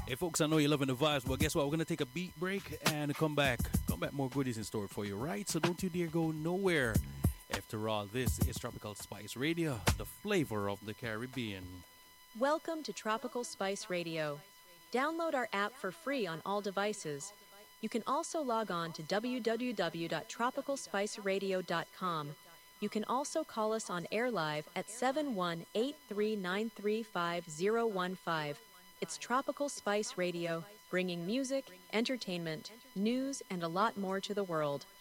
Hey folks, I know you're loving the vibes, but guess what? We're gonna take a beat break and come back. Come back, more goodies in store for you, right? So don't you dare go nowhere. After all, this is Tropical Spice Radio, the flavor of the Caribbean. Welcome to Tropical Spice Radio. Download our app for free on all devices. You can also log on to www.tropicalspiceradio.com. You can also call us on air live at 718-393-5015. It's Tropical Spice Radio, bringing music, entertainment, news, and a lot more to the world.